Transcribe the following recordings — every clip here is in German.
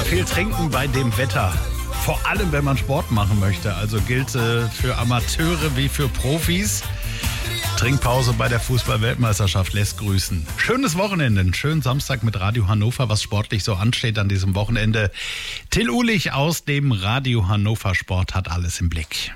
viel trinken bei dem Wetter. Vor allem, wenn man Sport machen möchte. Also gilt für Amateure wie für Profis. Trinkpause bei der Fußball-Weltmeisterschaft lässt grüßen. Schönes Wochenende, einen schönen Samstag mit Radio Hannover, was sportlich so ansteht an diesem Wochenende. Till Uhlich aus dem Radio Hannover Sport hat alles im Blick.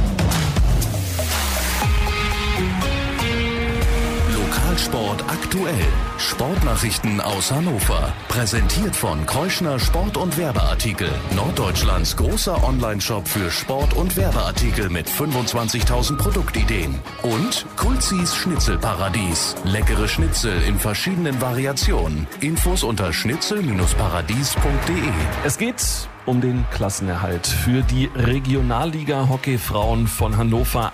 Lokalsport aktuell. Sportnachrichten aus Hannover. Präsentiert von Kreuschner Sport- und Werbeartikel. Norddeutschlands großer Onlineshop für Sport- und Werbeartikel mit 25.000 Produktideen. Und Kulzis Schnitzelparadies. Leckere Schnitzel in verschiedenen Variationen. Infos unter schnitzel-paradies.de. Es geht um den Klassenerhalt für die Regionalliga Hockeyfrauen von Hannover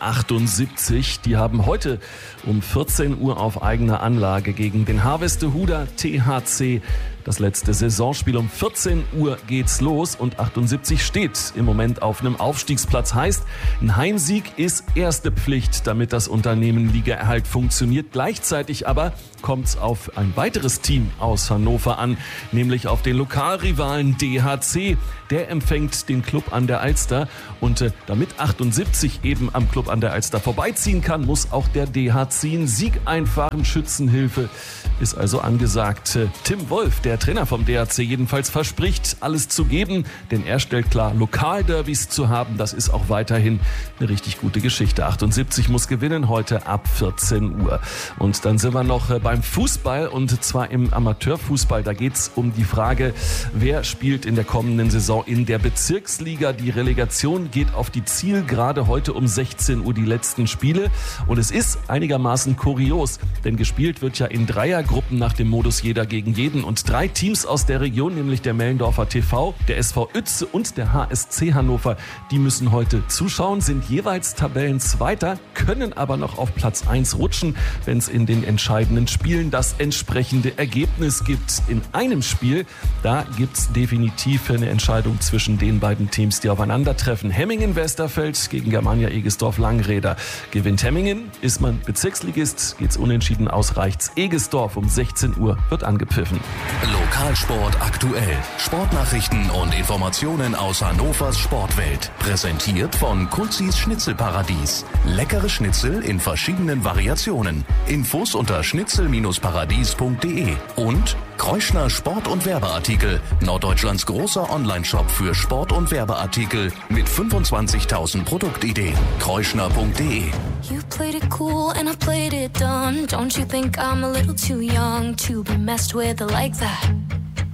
78. Die haben heute um 14 Uhr auf eigener Anlage gegen den Harvestehuder THC das letzte Saisonspiel. Um 14 Uhr geht's los und 78 steht im Moment auf einem Aufstiegsplatz. Heißt, ein Heimsieg ist erste Pflicht, damit das Unternehmen Ligaerhalt funktioniert. Gleichzeitig aber kommt es auf ein weiteres Team aus Hannover an, nämlich auf den Lokalrivalen DHC. Der empfängt den Club an der Alster und damit 78 eben am Club an der Alster vorbeiziehen kann, muss auch der DHC einen Sieg einfahren. Schützenhilfe ist also angesagt. Tim Wolf, der Trainer vom DHC, jedenfalls verspricht, alles zu geben, denn er stellt klar, Lokalderbys zu haben, das ist auch weiterhin eine richtig gute Geschichte. 78 muss gewinnen, heute ab 14 Uhr. Und dann sind wir noch beim Fußball und zwar im Amateurfußball. Da geht es um die Frage, wer spielt in der kommenden Saison in der Bezirksliga. Die Relegation geht auf die Zielgerade. Heute um 16 Uhr die letzten Spiele. Und es ist einigermaßen kurios, denn gespielt wird ja in Dreiergruppen nach dem Modus jeder gegen jeden. Und 3 Teams aus der Region, nämlich der Mellendorfer TV, der SV Uetze und der HSC Hannover, die müssen heute zuschauen, sind jeweils Tabellenzweiter, können aber noch auf Platz 1 rutschen, wenn es in den entscheidenden Spielen das entsprechende Ergebnis gibt. In einem Spiel, da gibt es definitiv eine Entscheidung zwischen den beiden Teams, die aufeinandertreffen. Hemmingen-Westerfeld gegen Germania Egesdorf-Langräder. Gewinnt Hemmingen, ist man Bezirksligist, geht's unentschieden aus, reicht's. Egesdorf um 16 Uhr wird angepfiffen. Lokalsport aktuell. Sportnachrichten und Informationen aus Hannovers Sportwelt. Präsentiert von Kulzis Schnitzelparadies. Leckere Schnitzel in verschiedenen Variationen. Infos unter schnitzel-paradies.de. Und Kreuschner Sport- und Werbeartikel. Norddeutschlands großer Onlineshop für Sport- und Werbeartikel mit 25.000 Produktideen. Kreuschner.de. You played it cool and I played it dumb. Don't you think I'm a little too young to be messed with like that?